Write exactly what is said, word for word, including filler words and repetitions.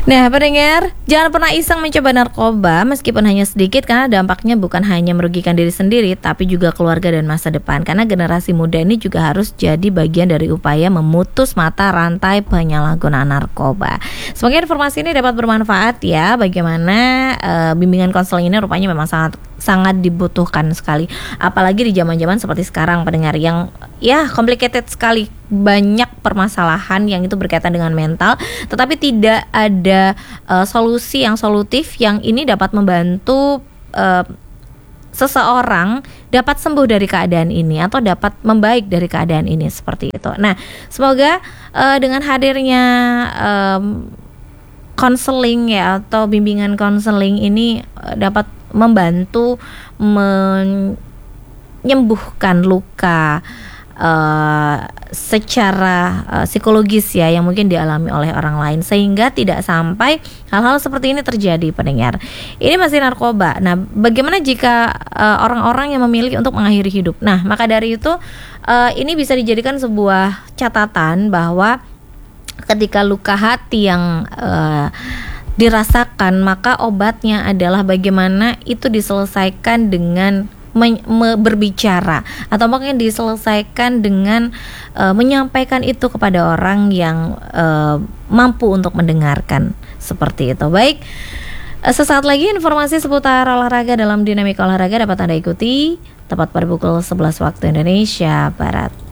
Nah, pendengar, jangan pernah iseng mencoba narkoba meskipun hanya sedikit, karena dampaknya bukan hanya merugikan diri sendiri tapi juga keluarga dan masa depan. Karena generasi muda ini juga harus jadi bagian dari upaya memutus mata rantai penyalahgunaan narkoba. Semoga informasi ini dapat bermanfaat ya. Bagaimana uh, bimbingan konseling ini rupanya memang sangat sangat dibutuhkan sekali, apalagi di zaman-zaman seperti sekarang, pendengar, yang ya complicated sekali, banyak permasalahan yang itu berkaitan dengan mental, tetapi tidak ada uh, solusi yang solutif yang ini dapat membantu uh, seseorang dapat sembuh dari keadaan ini atau dapat membaik dari keadaan ini, seperti itu. Nah, semoga uh, dengan hadirnya konseling um, ya atau bimbingan konseling ini uh, dapat membantu menyembuhkan luka uh, secara uh, psikologis ya yang mungkin dialami oleh orang lain, sehingga tidak sampai hal-hal seperti ini terjadi, pendengar. Ini masih narkoba. Nah, bagaimana jika uh, orang-orang yang memilih untuk mengakhiri hidup? Nah, maka dari itu uh, ini bisa dijadikan sebuah catatan bahwa ketika luka hati yang uh, dirasakan, maka obatnya adalah bagaimana itu diselesaikan dengan men- me- berbicara, atau mungkin diselesaikan dengan uh, menyampaikan itu kepada orang yang uh, mampu untuk mendengarkan, seperti itu. Baik, uh, sesaat lagi informasi seputar olahraga dalam Dinamika Olahraga dapat Anda ikuti tepat pada pukul sebelas waktu Indonesia Barat.